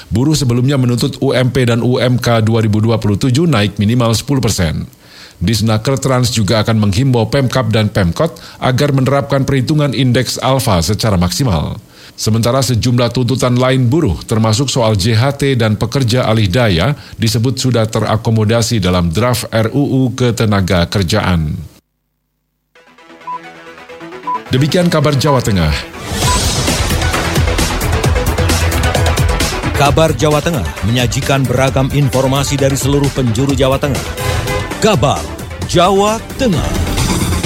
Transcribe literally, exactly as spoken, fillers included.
Buruh sebelumnya menuntut U M P dan U M K dua ribu dua puluh tujuh naik minimal sepuluh persen. Disnaker Trans juga akan menghimbau Pemkab dan Pemkot agar menerapkan perhitungan indeks alfa secara maksimal. Sementara sejumlah tuntutan lain buruh, termasuk soal J H T dan pekerja alih daya, disebut sudah terakomodasi dalam draft R U U Ketenagakerjaan. Demikian kabar Jawa Tengah. Kabar Jawa Tengah menyajikan beragam informasi dari seluruh penjuru Jawa Tengah. Kabar Jawa Tengah.